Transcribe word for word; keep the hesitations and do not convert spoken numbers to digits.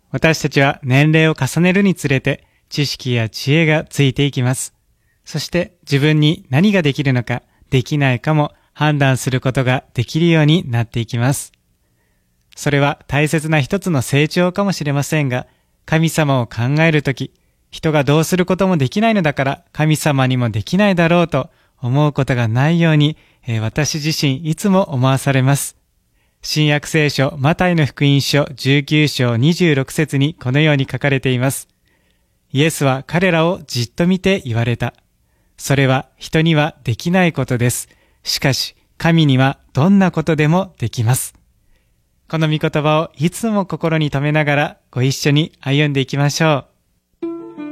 私たちは年齢を重ねるにつれて知識や知恵がついていきます。そして自分に何ができるのかできないかも判断することができるようになっていきます。それは大切な一つの成長かもしれませんが、神様を考えるとき、人がどうすることもできないのだから神様にもできないだろうと思うことがないように、えー、私自身いつも思わされます。新約聖書マタイの福音書じゅうきゅう章にじゅうろく節にこのように書かれています。イエスは彼らをじっと見て言われた。それは人にはできないことです。しかし神にはどんなことでもできます。この御言葉をいつも心に留めながらご一緒に歩んでいきましょう。